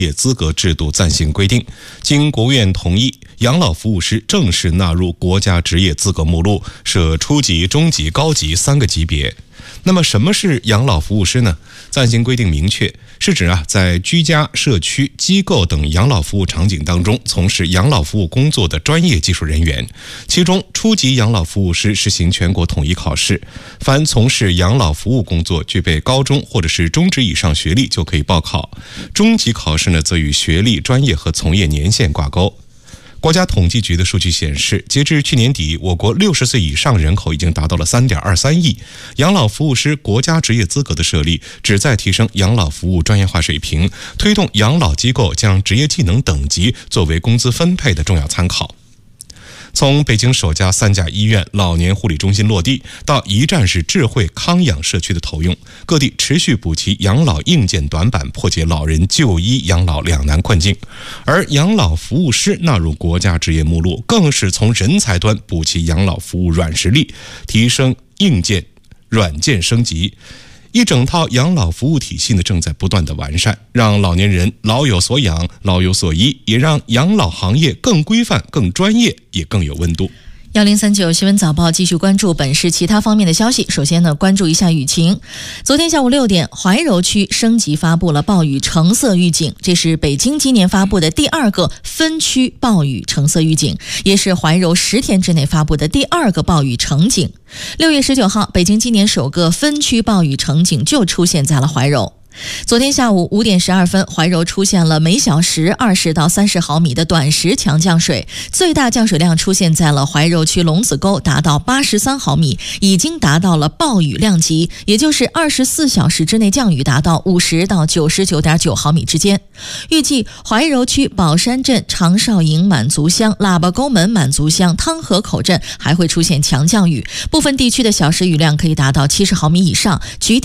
业资格制度暂行规定，经国务院同意，养老服务师正式纳入国家职业资格目录，设初级、中级、高级3个级别。那么什么是养老服务师呢？暂行规定明确，是指在居家、社区、机构等养老服务场景当中从事养老服务工作的专业技术人员。其中，初级养老服务师实行全国统一考试，凡从事养老服务工作具备高中或者是中职以上学历就可以报考。中级考试呢，则与学历、专业和从业年限挂钩。国家统计局的数据显示，截至去年底，我国60岁以上人口已经达到了3.23亿。养老服务师国家职业资格的设立，旨在提升养老服务专业化水平，推动养老机构将职业技能等级作为工资分配的重要参考。从北京首家3甲医院老年护理中心落地，到一站式智慧康养社区的投用，各地持续补齐养老硬件短板，破解老人就医养老两难困境。而养老服务师纳入国家职业目录，更是从人才端补齐养老服务软实力，提升硬件、软件升级。一整套养老服务体系呢，正在不断的完善，让老年人老有所养、老有所依，也让养老行业更规范、更专业，也更有温度。 1039新闻早报继续关注本市其他方面的消息。首先呢，关注一下雨情。昨天下午6点，怀柔区升级发布了暴雨橙色预警，这是北京今年发布的第2个分区暴雨橙色预警，也是怀柔10天之内发布的第2个暴雨橙警。6月19号，北京今年首个分区暴雨橙警就出现在了怀柔。昨天下午5点12分，怀柔出现了每小时20到30毫米的短时强降水，最大降水量出现在了怀柔区龙子沟，达到83毫米，已经达到了暴雨量级，也就是24小时之内降雨达到50到99.9毫米之间。预计怀柔区宝山镇、长少营满族乡、喇叭沟门满族乡、汤河口镇还会出现强降雨，部分地区的小时雨量可以达到70毫米以上，局